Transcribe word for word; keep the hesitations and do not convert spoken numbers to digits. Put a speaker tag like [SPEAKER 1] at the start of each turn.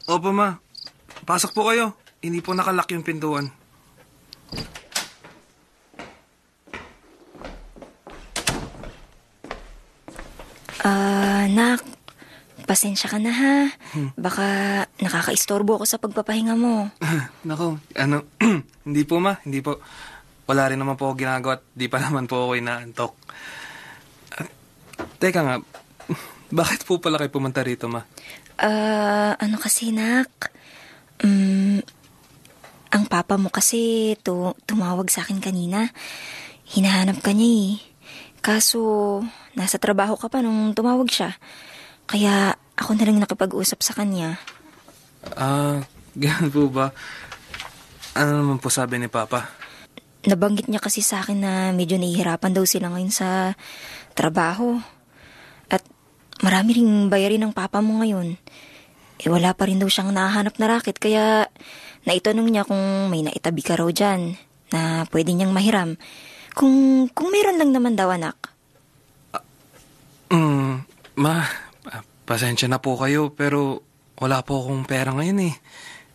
[SPEAKER 1] Opo, ma. Pasok po kayo. Hindi po nakalak yung pintuan.
[SPEAKER 2] Ah, nak, pasensya ka na ha. Baka nakakaistorbo ako sa pagpapahinga mo.
[SPEAKER 1] Nako, ano, hindi po, ma. Hindi po. Wala rin naman po ako ginagawa at di pa naman po ako inaantok. At, teka nga, bakit po pala kayo pumunta rito, ma?
[SPEAKER 2] Ah, ano kasi, nak? Um, ang papa mo kasi tu tumawag sa akin kanina. Hinahanap ka niya eh. Kaso, nasa trabaho ka pa nung tumawag siya. Kaya ako na lang nakipag-usap sa kanya.
[SPEAKER 1] Ah, ganun po ba? Ano naman po sabi ni Papa?
[SPEAKER 2] Nabanggit niya kasi sa akin na medyo nahihirapan daw sila ngayon sa trabaho. At marami ring bayarin ng papa mo ngayon. Eh wala pa rin daw siyang nahanap na racket, kaya naitanong niya kung may naitabi ka raw dyan na pwede niyang mahiram. Kung, kung meron lang naman daw, anak.
[SPEAKER 1] Hmm, ma, ah, pasensya na po kayo pero wala po akong pera ngayon eh.